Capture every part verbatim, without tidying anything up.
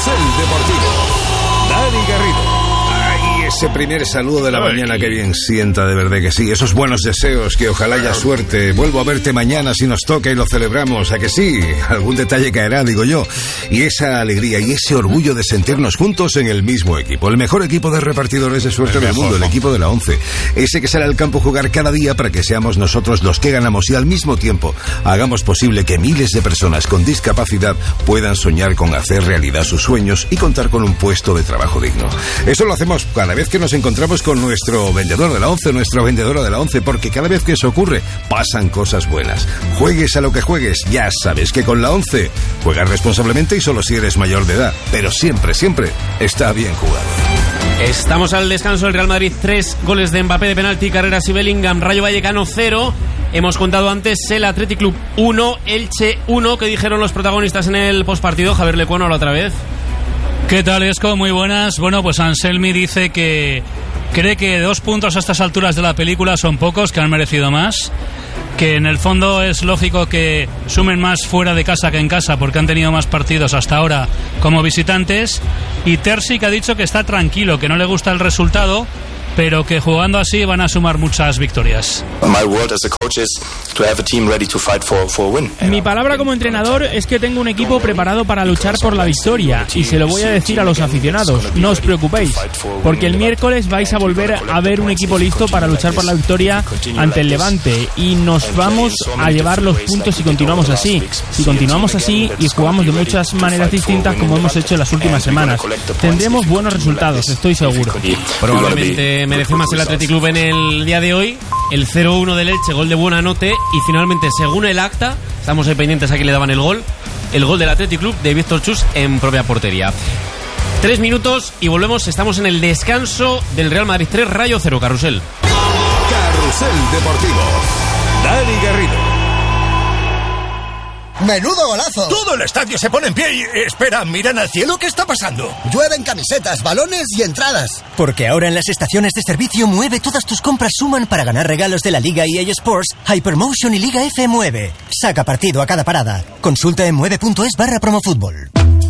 Carrusel Deportivo. Dani Garrido. Ay, ese primer saludo de la Ay. mañana, que bien sienta, de verdad que sí. Esos buenos deseos, que ojalá haya suerte. Vuelvo a verte mañana si nos toca y lo celebramos, ¿a que sí? Algún detalle caerá, digo yo. Y esa alegría y ese orgullo de sentirnos juntos en el mismo equipo. El mejor equipo de repartidores de suerte del mundo, el equipo de la once. Ese que sale al campo a jugar cada día para que seamos nosotros los que ganamos y al mismo tiempo hagamos posible que miles de personas con discapacidad puedan soñar con hacer realidad sus sueños y contar con un puesto de trabajo digno. Eso lo hacemos cada vez que nos encontramos con nuestro vendedor de la once, nuestra vendedora de la once, porque cada vez que eso ocurre pasan cosas buenas. Juegues a lo que juegues, ya sabes que con la once juegas responsablemente y solo si eres mayor de edad, pero siempre, siempre está bien jugado. Estamos al descanso. El Real Madrid, tres goles de Mbappé de penalti, Carreras y Bellingham. Rayo Vallecano cero. Hemos contado antes el Athletic Club uno, Elche uno, que dijeron los protagonistas en el postpartido. Javier Lecuona, la otra vez. ¿Qué tal, Esco? Muy buenas. Bueno, pues Anselmi dice que cree que dos puntos a estas alturas de la película son pocos, que han merecido más, que en el fondo es lógico que sumen más fuera de casa que en casa porque han tenido más partidos hasta ahora como visitantes, y Terzic ha dicho que está tranquilo, que no le gusta el resultado, pero que jugando así van a sumar muchas victorias. Mi palabra como entrenador es que tengo un equipo preparado para luchar por la victoria, y se lo voy a decir a los aficionados, no os preocupéis, porque el miércoles vais a volver a ver un equipo listo para luchar por la victoria ante el Levante, y nos vamos a llevar los puntos si continuamos así. Si continuamos así y jugamos de muchas maneras distintas como hemos hecho en las últimas semanas, tendremos buenos resultados, estoy seguro. Probablemente merece más el Athletic Club en el día de hoy. El cero uno del Elche, gol de Buonanotte, y finalmente, según el acta, estamos ahí pendientes a que le daban el gol, el gol del Athletic Club de Víctor Chus en propia portería. Tres minutos y volvemos. Estamos en el descanso del Real Madrid tres, Rayo cero. Carrusel. Carrusel Deportivo. Dani Garrido. ¡Menudo golazo! Todo el estadio se pone en pie y... Espera, miran al cielo, ¿qué está pasando? Llueven camisetas, balones y entradas. Porque ahora en las estaciones de servicio Mueve todas tus compras suman para ganar regalos de la Liga E A Sports, Hypermotion y Liga F Mueve. Saca partido a cada parada. Consulta en mueve.es barra promofútbol.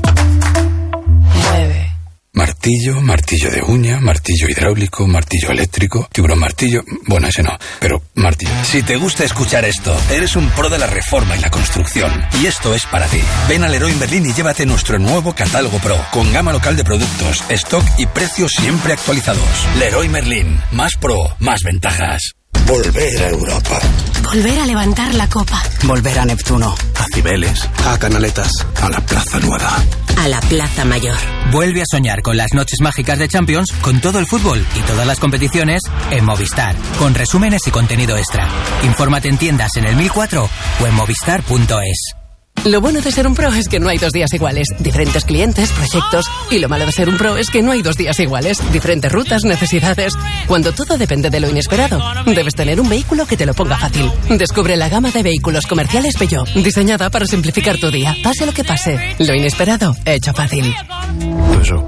Mueve. Martillo, martillo de uña, martillo hidráulico, martillo eléctrico, tiburón martillo... Bueno, ese no, pero martillo. Si te gusta escuchar esto, eres un pro de la reforma y la construcción, y esto es para ti. Ven a Leroy Merlin y llévate nuestro nuevo catálogo Pro, con gama local de productos, stock y precios siempre actualizados. Leroy Merlin, más pro, más ventajas. Volver a Europa. Volver a levantar la copa. Volver a Neptuno. A Cibeles. A Canaletas. A la Plaza Nueva. A la Plaza Mayor. Vuelve a soñar con las noches mágicas de Champions, con todo el fútbol y todas las competiciones en Movistar, con resúmenes y contenido extra. Infórmate en tiendas en el mil cuatro o en movistar punto es. Lo bueno de ser un pro es que no hay dos días iguales. Diferentes clientes, proyectos. Y lo malo de ser un pro es que no hay dos días iguales. Diferentes rutas, necesidades. Cuando todo depende de lo inesperado, debes tener un vehículo que te lo ponga fácil. Descubre la gama de vehículos comerciales Peugeot, diseñada para simplificar tu día. Pase lo que pase, lo inesperado, hecho fácil. Eso.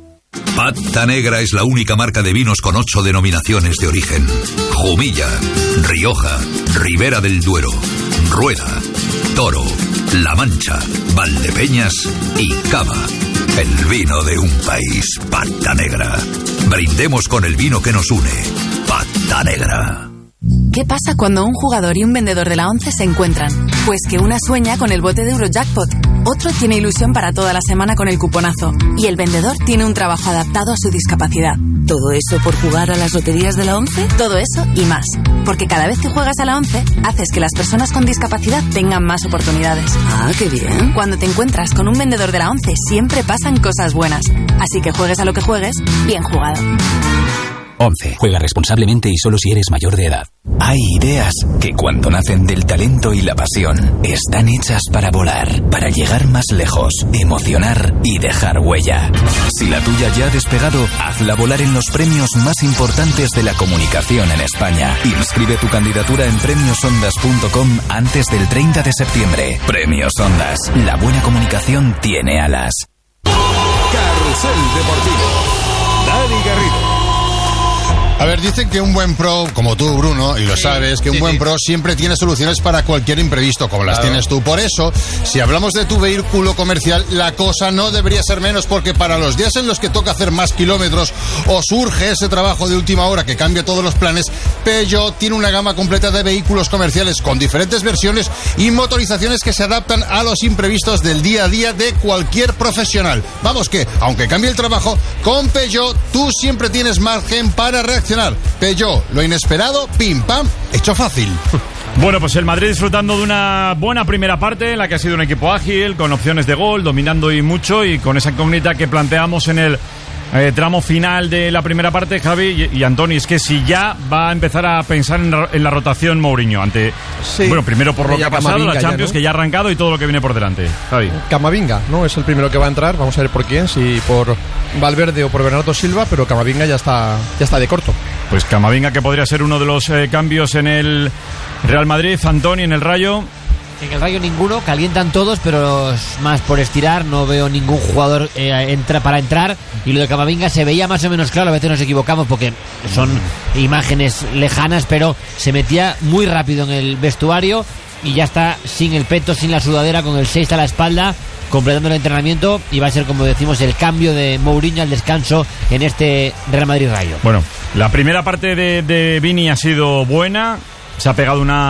Pata Negra es la única marca de vinos con ocho denominaciones de origen. Jumilla, Rioja, Ribera del Duero, Rueda, Toro, La Mancha, Valdepeñas y Cava. El vino de un país. Pata Negra. Brindemos con el vino que nos une. Pata Negra. ¿Qué pasa cuando un jugador y un vendedor de la once se encuentran? Pues que una sueña con el bote de Eurojackpot, otro tiene ilusión para toda la semana con el cuponazo, y el vendedor tiene un trabajo adaptado a su discapacidad. ¿Todo eso por jugar a las loterías de la once? Todo eso y más. Porque cada vez que juegas a la once, haces que las personas con discapacidad tengan más oportunidades. Ah, qué bien. Cuando te encuentras con un vendedor de la once, siempre pasan cosas buenas. Así que juegues a lo que juegues, bien jugado. once. Juega responsablemente y solo si eres mayor de edad. Hay ideas que cuando nacen del talento y la pasión están hechas para volar, para llegar más lejos, emocionar y dejar huella. Si la tuya ya ha despegado, hazla volar en los premios más importantes de la comunicación en España. Inscribe tu candidatura en premios ondas punto com antes del treinta de septiembre. Premios Ondas. La buena comunicación tiene alas. Carrusel Deportivo. Dani Garrido. A ver, dicen que un buen pro, como tú, Bruno, y lo sí, sabes, que sí, un buen sí. pro siempre tiene soluciones para cualquier imprevisto, como las claro. tienes tú. Por eso, si hablamos de tu vehículo comercial, la cosa no debería ser menos, porque para los días en los que toca hacer más kilómetros o surge ese trabajo de última hora que cambia todos los planes, Peugeot tiene una gama completa de vehículos comerciales con diferentes versiones y motorizaciones que se adaptan a los imprevistos del día a día de cualquier profesional. Vamos que, aunque cambie el trabajo, con Peugeot tú siempre tienes margen para reaccionar. Peugeot, lo inesperado, pim pam, hecho fácil. Bueno, pues el Madrid disfrutando de una buena primera parte en la que ha sido un equipo ágil, con opciones de gol, dominando y mucho, y con esa incógnita que planteamos en el eh, tramo final de la primera parte, Javi y, y Antoni, es que si ya va a empezar a pensar en, en la rotación Mourinho ante, sí, bueno, primero por lo que ha pasado, la Champions, ya, ¿no? que ya ha arrancado, y todo lo que viene por delante. Javi. Camavinga, ¿no? Es el primero que va a entrar, vamos a ver por quién, si por Valverde o por Bernardo Silva, pero Camavinga ya está, ya está de corto. Pues Camavinga, que podría ser uno de los eh, cambios en el Real Madrid. Antoni, en el Rayo. En el Rayo ninguno, calientan todos, pero es más por estirar, no veo ningún jugador eh, entra para entrar, y lo de Camavinga se veía más o menos claro, a veces nos equivocamos porque son imágenes lejanas, pero se metía muy rápido en el vestuario y ya está sin el peto, sin la sudadera, con el seis a la espalda, completando el entrenamiento, y va a ser, como decimos, el cambio de Mourinho al descanso en este Real Madrid Rayo. Bueno, la primera parte de, de Vini ha sido buena, se ha pegado una